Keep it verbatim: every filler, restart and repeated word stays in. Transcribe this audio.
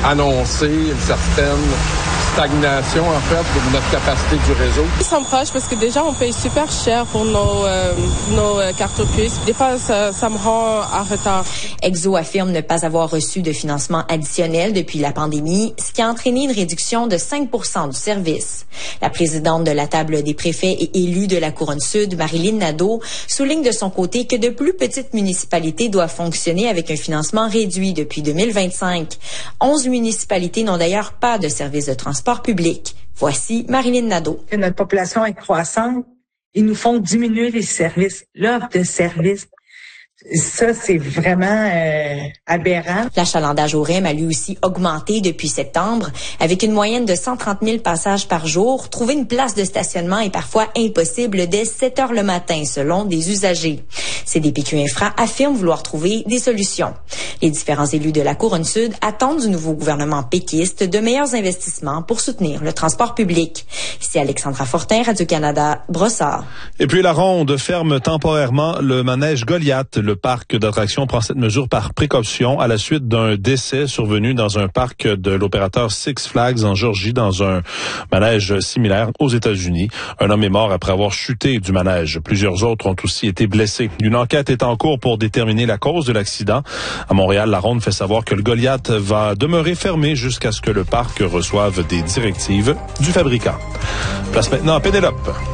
annoncé une certaine stagnation, en fait, de notre capacité du réseau. Ils sont proches parce que déjà, on paye super cher pour nos, euh, nos euh, cartes puces. Des fois, ça, ça me rend en retard. Exo affirme ne pas avoir reçu de financement additionnel depuis la pandémie, ce qui a entraîné une réduction de cinq pour cent du service. La présidente de la table des préfets et élue de la Couronne-Sud, Marilyn Nadeau, souligne de son côté que de plus petites municipalités doivent fonctionner avec un financement réduit depuis deux mille vingt-cinq. Onze municipalités n'ont d'ailleurs pas de service de transport public. Voici Marilyn Nadeau. Notre population est croissante. Ils nous font diminuer les services, l'offre de services. Ça, c'est vraiment euh, aberrant. L'achalandage au R E M a lui aussi augmenté depuis septembre. Avec une moyenne de cent trente mille passages par jour, trouver une place de stationnement est parfois impossible dès sept heures le matin, selon des usagers. C D P Q Infra affirme vouloir trouver des solutions. Les différents élus de la Couronne-Sud attendent du nouveau gouvernement péquiste de meilleurs investissements pour soutenir le transport public. Ici Alexandra Fortin, Radio-Canada, Brossard. Et puis la Ronde ferme temporairement le manège Goliath. Le parc d'attractions prend cette mesure par précaution à la suite d'un décès survenu dans un parc de l'opérateur Six Flags en Géorgie dans un manège similaire aux États-Unis. Un homme est mort après avoir chuté du manège. Plusieurs autres ont aussi été blessés. Une enquête est en cours pour déterminer la cause de l'accident. À Montréal, la Ronde fait savoir que le Goliath va demeurer fermé jusqu'à ce que le parc reçoive des directives du fabricant. Place maintenant à Pénélope.